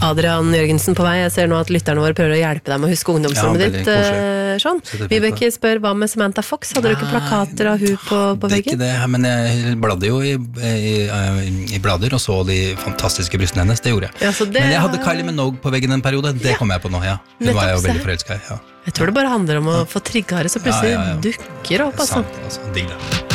Adrian Jørgensen på vei. Jeg ser nå at lytterne våre prøver å hjelpe deg med å huske ungdomsrommet ditt, Sean. Vibeke spør, hva med Samantha Fox? Hadde du ikke plakater av hun på veggen? Det, men jeg bladde jo i blader og så de fantastiske brystene hennes, det gjorde jeg. Men jeg hadde Kylie Minogue på veggen en periode, det kom jeg på nå, Hun var jeg jo veldig forelsket i, Jeg tror det bare handler om å få trigget det, så plutselig dukker det opp, altså. Sant, digg det.